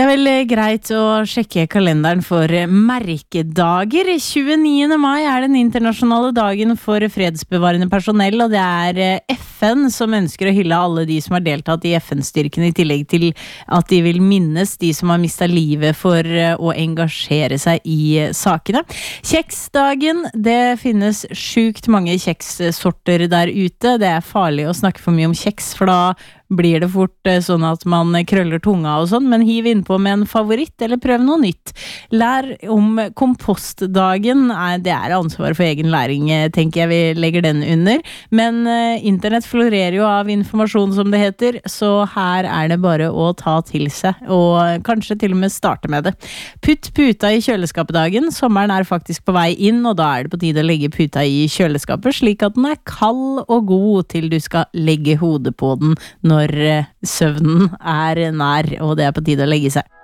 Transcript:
Det vel greit å sjekke kalenderen for merkedager. 29. mai den internasjonale dagen for fredsbevarende personell, og det FN som ønsker å hylle alle de som har deltatt i FN-styrken, i tillegg til at de vil minnes de som har mistet livet for å engasjere seg i sakene. Kjeksdagen, det finnes sjukt mange kjekssorter der ute. Det farlig å snakke for mye om kjeks, for da blir det fort sånn at man krøller tunga og sånn, men hiv innpå med en favoritt, eller prøv noe nytt. Lær om kompostdagen, det ansvar for egen læring, tenker jeg vi legger den under, men internett florerer jo av informasjon som det heter, så her det bare å ta til seg, og kanskje til og med starte med det. Putt puta i kjøleskapet-dagen, sommeren faktisk på vei inn, og da det på tide å legge puta i kjøleskapet, slik at den kald og god til du skal legge hodet på den når søvnen nær, og det på tide å legge seg.